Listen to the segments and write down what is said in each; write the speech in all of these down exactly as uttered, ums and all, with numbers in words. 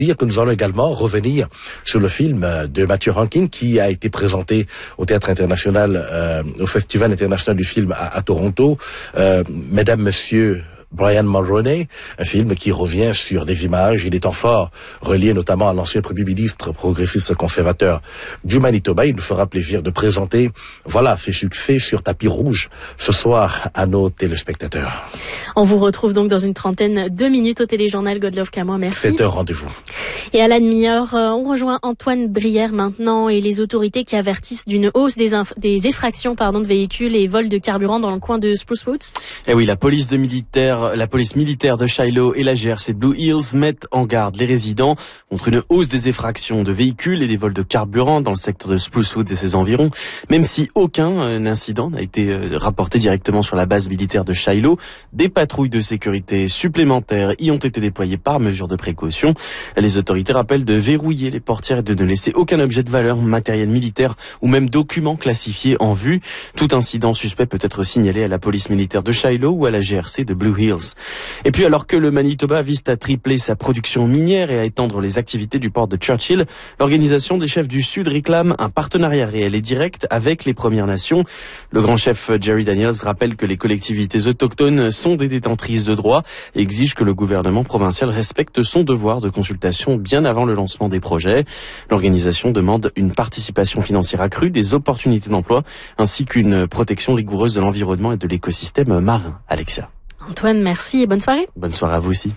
dire que nous allons également revenir sur le film de Matthew Rankin qui a été présenté au Théâtre international, euh, au Festival international du film à, à Toronto. Euh, mesdames, messieurs, Brian Mulroney, un film qui revient sur des images et des temps forts reliés notamment à l'ancien premier ministre progressiste conservateur du Manitoba. Il nous fera plaisir de présenter, voilà, ses succès sur tapis rouge ce soir à nos téléspectateurs. On vous retrouve donc dans une trentaine de minutes au téléjournal Godlove Camois. Merci. sept heures rendez-vous. Et à la demi-heure, on rejoint Antoine Brière maintenant et les autorités qui avertissent d'une hausse des, inf- des effractions pardon, de véhicules et vols de carburant dans le coin de Spruce Woods. Eh oui, la police de militaire La police militaire de Shiloh et la G R C de Blue Hills mettent en garde les résidents contre une hausse des effractions de véhicules et des vols de carburant dans le secteur de Spruce Woods et ses environs, même si aucun incident n'a été rapporté directement sur la base militaire de Shiloh. Des patrouilles de sécurité supplémentaires y ont été déployées par mesure de précaution. Les autorités rappellent de verrouiller les portières et de ne laisser aucun objet de valeur, matériel militaire ou même document classifié en vue. Tout incident suspect peut être signalé à la police militaire de Shiloh ou à la G R C de Blue Hills. Et puis alors que le Manitoba vise à tripler sa production minière et à étendre les activités du port de Churchill, l'Organisation des chefs du Sud réclame un partenariat réel et direct avec les Premières Nations. Le grand chef Jerry Daniels rappelle que les collectivités autochtones sont des détentrices de droits et exige que le gouvernement provincial respecte son devoir de consultation bien avant le lancement des projets. L'organisation demande une participation financière accrue, des opportunités d'emploi ainsi qu'une protection rigoureuse de l'environnement et de l'écosystème marin. Alexia. Antoine, merci et bonne soirée. Bonne soirée à vous aussi.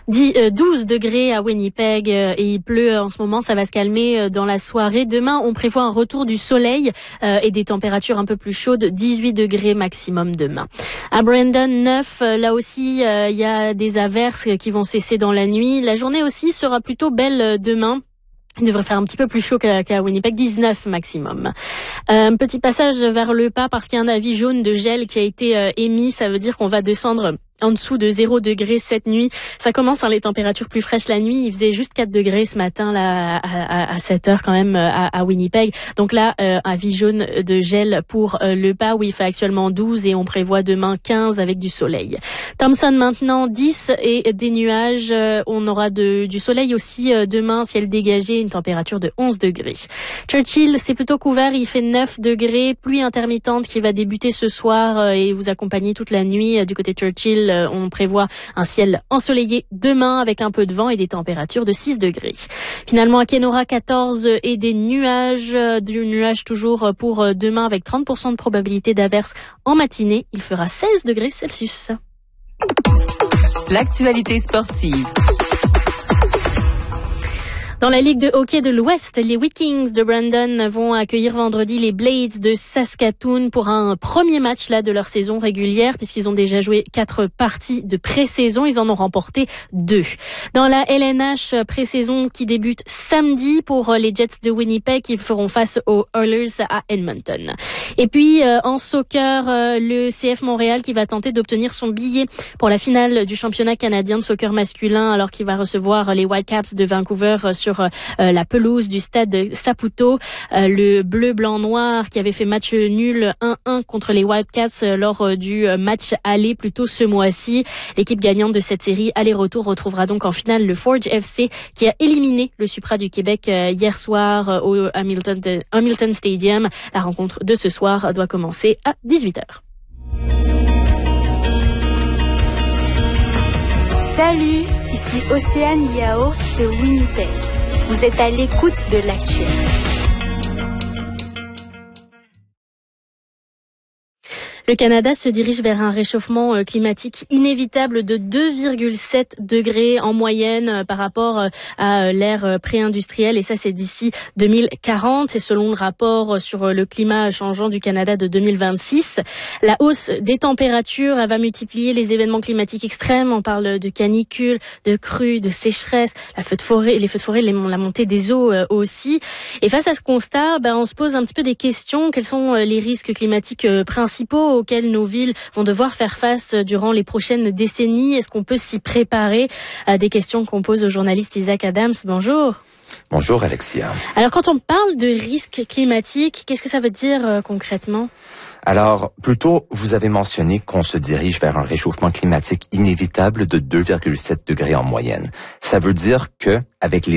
douze degrés à Winnipeg et il pleut en ce moment, ça va se calmer dans la soirée. Demain, on prévoit un retour du soleil et des températures un peu plus chaudes, dix-huit degrés maximum demain. À Brandon, neuf, là aussi, il y a des averses qui vont cesser dans la nuit. La journée aussi sera plutôt belle demain. Il devrait faire un petit peu plus chaud qu'à, qu'à Winnipeg, dix-neuf maximum. Un euh, petit passage vers le pas parce qu'il y a un avis jaune de gel qui a été euh, émis. Ça veut dire qu'on va descendre en dessous de zéro degré cette nuit. Ça commence, hein, les températures plus fraîches la nuit. Il faisait juste quatre degrés ce matin là à, à, à sept heures quand même à, à Winnipeg. Donc là, euh, avis jaune de gel pour euh, le pas où il fait actuellement douze et on prévoit demain quinze avec du soleil. Thompson maintenant dix et des nuages. Euh, on aura de, du soleil aussi euh, demain, ciel dégagé, une température de onze degrés. Churchill, c'est plutôt couvert, il fait neuf degrés. Pluie intermittente qui va débuter ce soir euh, et vous accompagner toute la nuit euh, du côté Churchill. On prévoit un ciel ensoleillé demain avec un peu de vent et des températures de six degrés. Finalement, à Kenora, quatorze et des nuages, du nuage toujours pour demain avec trente pour cent de probabilité d'averse en matinée. Il fera seize degrés Celsius. L'actualité sportive. Dans la Ligue de hockey de l'Ouest, les Vikings de Brandon vont accueillir vendredi les Blades de Saskatoon pour un premier match là de leur saison régulière puisqu'ils ont déjà joué quatre parties de pré-saison. Ils en ont remporté deux. Dans la L N H pré-saison qui débute samedi pour les Jets de Winnipeg, ils feront face aux Oilers à Edmonton. Et puis euh, en soccer, euh, le C F Montréal qui va tenter d'obtenir son billet pour la finale du championnat canadien de soccer masculin alors qu'il va recevoir les Whitecaps de Vancouver sur sur euh, la pelouse du stade Saputo. Euh, le bleu, blanc, noir qui avait fait match nul un un contre les Wildcats euh, lors euh, du match aller plus tôt ce mois-ci. L'équipe gagnante de cette série aller-retour retrouvera donc en finale le Forge F C qui a éliminé le Supra du Québec euh, hier soir euh, au Hamilton, de, Hamilton Stadium. La rencontre de ce soir doit commencer à dix-huit heures. Salut, ici Océane Yao de Winnipeg. Vous êtes à l'écoute de l'actuel. Le Canada se dirige vers un réchauffement climatique inévitable de deux virgule sept degrés en moyenne par rapport à l'ère pré-industrielle et ça c'est d'ici deux mille quarante. C'est selon le rapport sur le climat changeant du Canada de deux mille vingt-six. La hausse des températures elle va multiplier les événements climatiques extrêmes. On parle de canicules, de crues, de sécheresse, la feu de forêt, les feux de forêt, les, la montée des eaux aussi. Et face à ce constat, ben, on se pose un petit peu des questions. Quels sont les risques climatiques principaux auxquelles nos villes vont devoir faire face durant les prochaines décennies? Est-ce qu'on peut s'y préparer? Des questions qu'on pose au journaliste Isaac Adams. Bonjour. Bonjour Alexia. Alors quand on parle de risque climatique, qu'est-ce que ça veut dire euh, concrètement? Alors, plutôt, vous avez mentionné qu'on se dirige vers un réchauffement climatique inévitable de deux virgule sept degrés en moyenne. Ça veut dire que, avec les